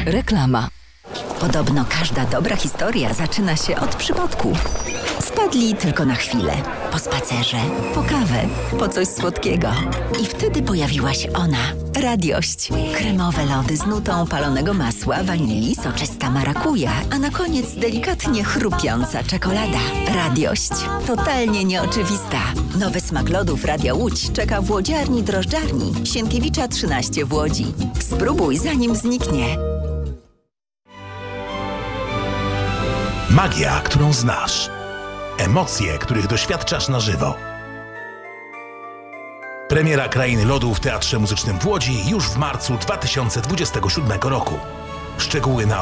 Reklama. Podobno każda dobra historia zaczyna się od przypadku. Wpadli tylko na chwilę. Po spacerze, po kawę, po coś słodkiego. I wtedy pojawiła się ona. Radiość. Kremowe lody z nutą palonego masła, wanilii, soczysta marakuja, a na koniec delikatnie chrupiąca czekolada. Radiość. Totalnie nieoczywista. Nowy smak lodów Radia Łódź czeka w łodziarni drożdżarni Sienkiewicza 13 w Łodzi. Spróbuj zanim zniknie. Magia, którą znasz. Emocje, których doświadczasz na żywo. Premiera Krainy Lodu w Teatrze Muzycznym w Łodzi już w marcu 2027 roku. Szczegóły na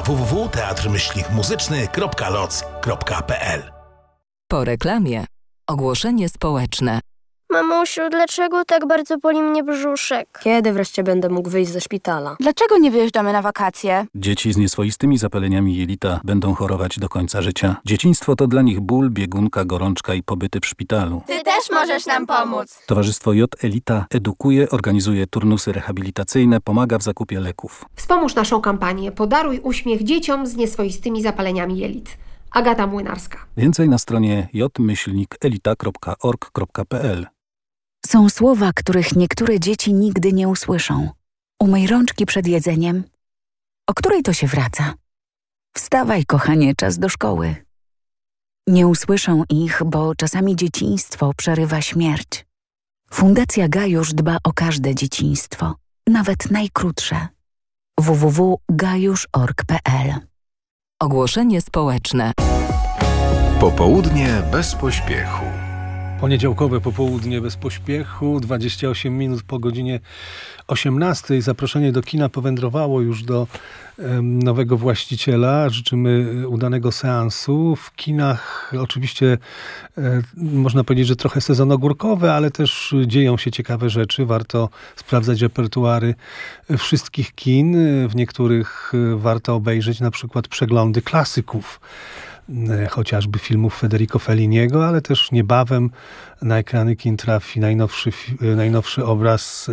www.teatr-muzyczny.loc.pl. Po reklamie ogłoszenie społeczne. Mamusiu, dlaczego tak bardzo boli mnie brzuszek? Kiedy wreszcie będę mógł wyjść ze szpitala? Dlaczego nie wyjeżdżamy na wakacje? Dzieci z nieswoistymi zapaleniami jelita będą chorować do końca życia. Dzieciństwo to dla nich ból, biegunka, gorączka i pobyty w szpitalu. Ty też możesz nam pomóc. Towarzystwo J Elita edukuje, organizuje turnusy rehabilitacyjne, pomaga w zakupie leków. Wspomóż naszą kampanię Podaruj uśmiech dzieciom z nieswoistymi zapaleniami jelit. Agata Młynarska. Więcej na stronie j-elita.org.pl. Są słowa, których niektóre dzieci nigdy nie usłyszą. Umyj rączki przed jedzeniem. O której to się wraca? Wstawaj, kochanie, czas do szkoły. Nie usłyszą ich, bo czasami dzieciństwo przerywa śmierć. Fundacja Gajusz dba o każde dzieciństwo, nawet najkrótsze. www.gajusz.org.pl. Ogłoszenie społeczne. Popołudnie bez pośpiechu. Poniedziałkowe popołudnie bez pośpiechu, 28 minut po godzinie 18. Zaproszenie do kina powędrowało już do nowego właściciela. Życzymy udanego seansu. W kinach oczywiście można powiedzieć, że trochę sezon ogórkowy, ale też dzieją się ciekawe rzeczy. Warto sprawdzać repertuary wszystkich kin. W niektórych warto obejrzeć na przykład przeglądy klasyków, chociażby filmów Federico Felliniego, ale też niebawem na ekrany kin trafi najnowszy obraz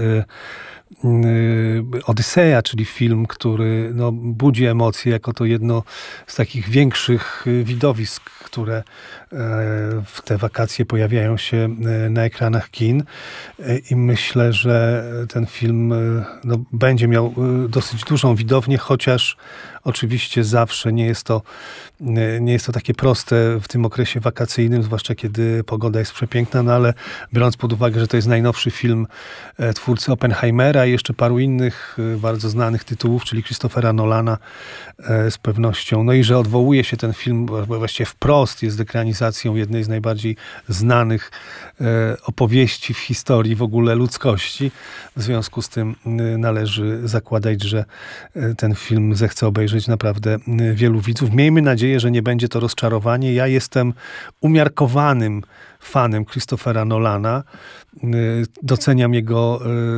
Odyseja, czyli film, który budzi emocje jako to jedno z takich większych widowisk, które w te wakacje pojawiają się na ekranach kin. I myślę, że ten film będzie miał dosyć dużą widownię, chociaż oczywiście zawsze nie jest to takie proste w tym okresie wakacyjnym, zwłaszcza kiedy pogoda jest przepiękna, ale biorąc pod uwagę, że to jest najnowszy film twórcy Oppenheimera i jeszcze paru innych bardzo znanych tytułów, czyli Christophera Nolana z pewnością, i że odwołuje się ten film właściwie wprost, jest ekranizacją jednej z najbardziej znanych opowieści w historii w ogóle ludzkości. W związku z tym należy zakładać, że ten film zechce obejrzeć naprawdę wielu widzów. Miejmy nadzieję, że nie będzie to rozczarowanie. Ja jestem umiarkowanym fanem Christophera Nolana. Doceniam jego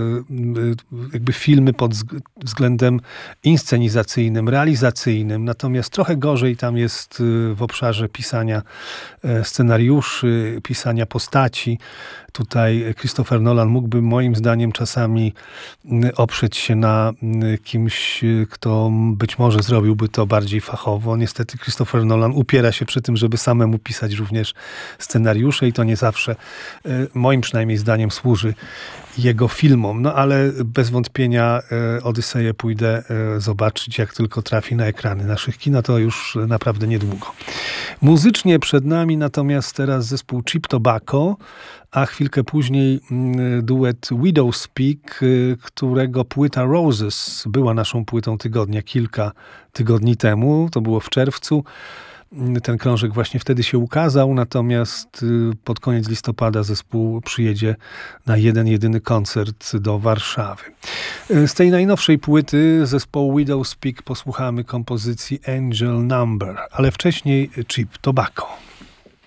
jakby filmy pod względem inscenizacyjnym, realizacyjnym, natomiast trochę gorzej tam jest w obszarze pisania scenariuszy, pisania postaci. Tutaj Christopher Nolan mógłby moim zdaniem czasami oprzeć się na kimś, kto być może zrobiłby to bardziej fachowo. Niestety Christopher Nolan upiera się przy tym, żeby samemu pisać również scenariusze i to nie zawsze, moim przynajmniej zdaniem, służy jego filmom. Ale bez wątpienia Odyseję pójdę zobaczyć, jak tylko trafi na ekrany naszych kin, a to już naprawdę niedługo. Muzycznie przed nami natomiast teraz zespół Cheap Tobacco, a chwilkę później duet Widow Speak, którego płyta Roses była naszą płytą tygodnia kilka tygodni temu. To było w czerwcu. Ten krążek właśnie wtedy się ukazał, natomiast pod koniec listopada zespół przyjedzie na jeden jedyny koncert do Warszawy. Z tej najnowszej płyty zespołu Widow Speak posłuchamy kompozycji Angel Number, ale wcześniej Cheap Tobacco.